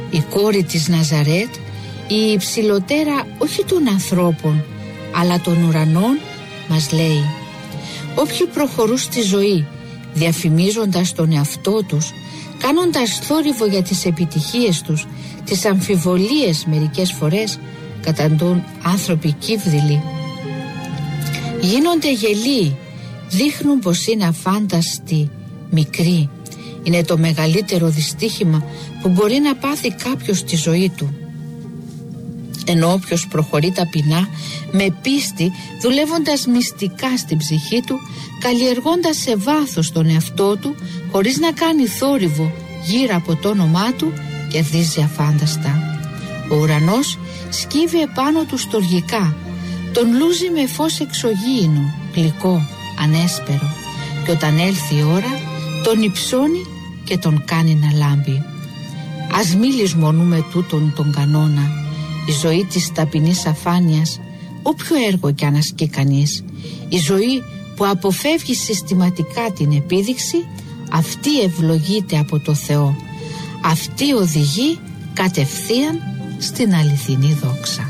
Η κόρη της Ναζαρέτ, η υψηλοτέρα όχι των ανθρώπων αλλά των ουρανών, μας λέει: όποιοι προχωρούν στη ζωή διαφημίζοντας τον εαυτό τους, κάνοντας θόρυβο για τις επιτυχίες τους, τις αμφιβολίες μερικές φορές, καταντούν άνθρωποι κύβδηλοι. Γίνονται γελοί, δείχνουν πως είναι αφάνταστοι, μικροί. Είναι το μεγαλύτερο δυστύχημα που μπορεί να πάθει κάποιος στη ζωή του. Ενώ όποιος προχωρεί ταπεινά, με πίστη, δουλεύοντας μυστικά στην ψυχή του, καλλιεργώντας σε βάθος τον εαυτό του, χωρίς να κάνει θόρυβο γύρω από το όνομά του, κερδίζει αφάνταστα. Ο ουρανός σκύβει επάνω του στοργικά, τον λούζει με φως εξωγήινο, γλυκό, ανέσπερο, και όταν έλθει η ώρα τον υψώνει και τον κάνει να λάμπει. Ας μη λησμονούμε τούτον τον κανόνα. Η ζωή της ταπεινής αφάνειας, όποιο έργο κι αν ασκεί κανείς, η ζωή που αποφεύγει συστηματικά την επίδειξη, αυτή ευλογείται από το Θεό. Αυτή οδηγεί κατευθείαν στην αληθινή δόξα.